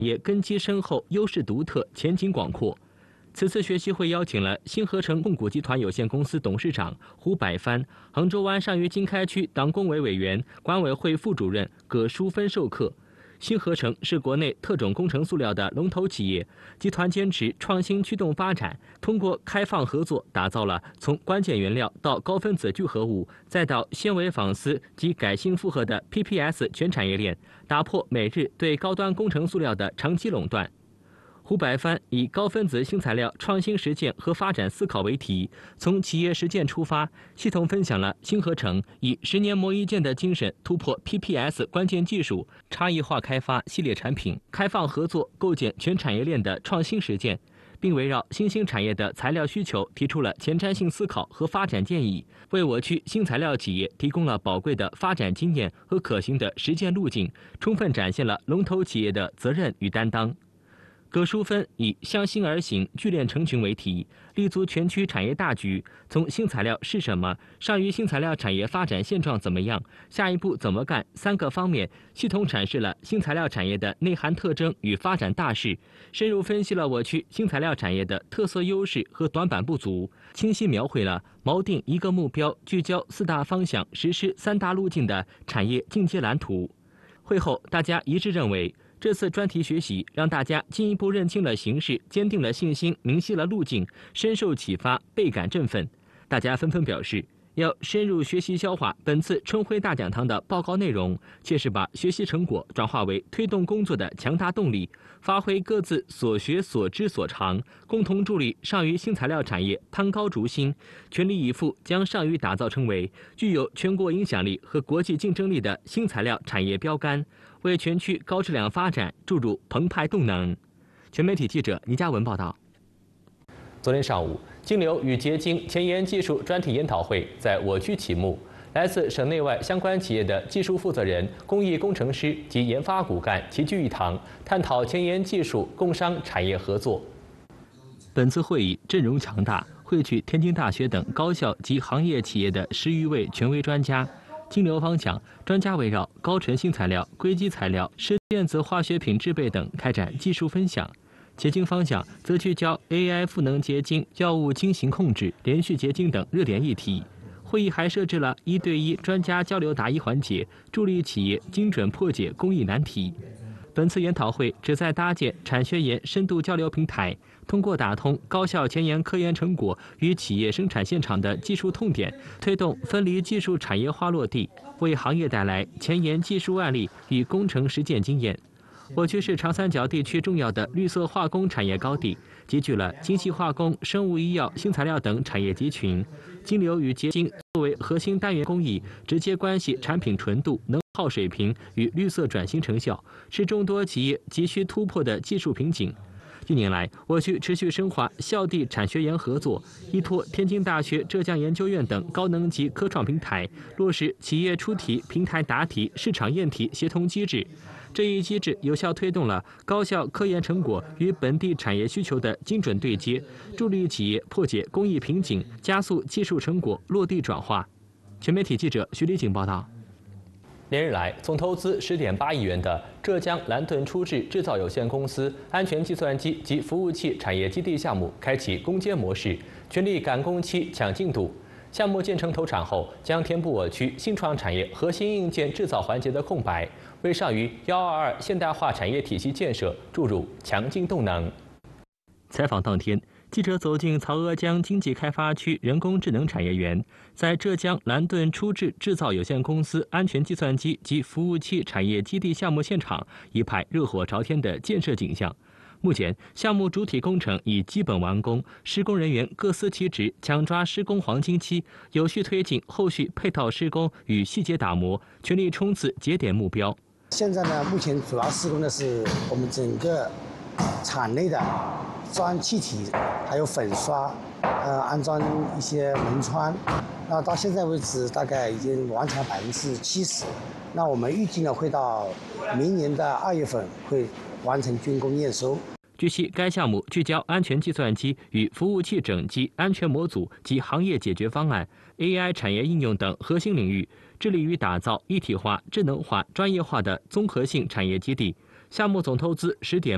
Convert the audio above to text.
业根基深厚、优势独特、前景广阔。此次学习会邀请了新合成控股集团有限公司董事长胡百帆、杭州湾上虞经开区党工委委员、管委会副主任葛淑芬授课。新合成是国内特种工程塑料的龙头企业，集团坚持创新驱动发展，通过开放合作，打造了从关键原料到高分子聚合物，再到纤维纺丝及改性复合的 PPS 全产业链，打破美日对高端工程塑料的长期垄断。胡百帆以高分子新材料创新实践和发展思考为题，从企业实践出发，系统分享了新合成以10年磨一剑的精神突破 PPS 关键技术，差异化开发系列产品，开放合作构建全产业链的创新实践，并围绕新兴产业的材料需求提出了前瞻性思考和发展建议，为我区新材料企业提供了宝贵的发展经验和可行的实践路径，充分展现了龙头企业的责任与担当。葛淑芬以向心而行、聚链成群为题，立足全区产业大局，从新材料是什么、上虞新材料产业发展现状怎么样、下一步怎么干3个方面，系统阐释了新材料产业的内涵特征与发展大势，深入分析了我区新材料产业的特色优势和短板不足，清晰描绘了锚定一个目标、聚焦4大方向、实施3大路径的产业进阶蓝图。会后，大家一致认为，这次专题学习让大家进一步认清了形势，坚定了信心，明晰了路径，深受启发，倍感振奋。大家纷纷表示，要深入学习消化本次春晖大讲堂的报告内容，切实把学习成果转化为推动工作的强大动力，发挥各自所学所知所长，共同助力上虞新材料产业攀高逐新，全力以赴将上虞打造成为具有全国影响力和国际竞争力的新材料产业标杆，为全区高质量发展注入澎湃动能。全媒体记者倪嘉文报道。昨天上午，净流与结晶前沿技术专题研讨会在我区启幕。来自省内外相关企业的技术负责人、工艺工程师及研发骨干齐聚一堂，探讨前沿技术工商产业合作。本次会议阵容强大，汇聚天津大学等高校及行业企业的10余位权威专家。净流方向，专家围绕高纯新材料、硅基材料、电子化学品制备等开展技术分享。结晶方向则聚焦 AI 赋能结晶、药物精行控制、连续结晶等热点议题。会议还设置了1对1专家交流答疑环节，助力企业精准破解工艺难题。本次研讨会旨在搭建产学研深度交流平台，通过打通高校前沿科研成果与企业生产现场的技术痛点，推动分离技术产业化落地，为行业带来前沿技术案例与工程实践经验。我区是长三角地区重要的绿色化工产业高地，集聚了精细化工、生物医药、新材料等产业集群。净流与结晶作为核心单元工艺，直接关系产品纯度、能耗水平与绿色转型成效，是众多企业急需突破的技术瓶颈。近年来，我区持续深化校地产学研合作，依托天津大学、浙江研究院等高能级科创平台，落实企业出题、平台答题、市场验题协同机制。这一机制有效推动了高校科研成果与本地产业需求的精准对接，助力企业破解工艺瓶颈，加速技术成果落地转化。全媒体记者徐立景报道。连日来，总投资10.8亿元的浙江蓝盾初制制造有限公司安全计算机及服务器产业基地项目开启攻坚模式，全力赶工期、抢进度。项目建成投产后，将填补我区新创产业核心硬件制造环节的空白，为上虞122现代化产业体系建设注入强劲动能。采访当天，记者走进曹阿江经济开发区人工智能产业园，在浙江蓝盾初制制造有限公司安全计算机及服务器产业基地项目现场，一派热火朝天的建设景象。目前，项目主体工程已基本完工，施工人员各司其职，抢抓施工黄金期，有序推进后续配套施工与细节打磨，全力冲刺节点目标。 现在呢，目前主要施工的是我们整个厂内的装气体，还有粉刷，安装一些门窗。那到现在为止，大概已经完成了70%。那我们预计呢，会到明年的2月份会完成竣工验收。 据悉，该项目聚焦安全计算机与服务器整机、安全模组及行业解决方案、AI 产业应用等核心领域，致力于打造一体化、智能化、专业化的综合性产业基地。项目总投资10.8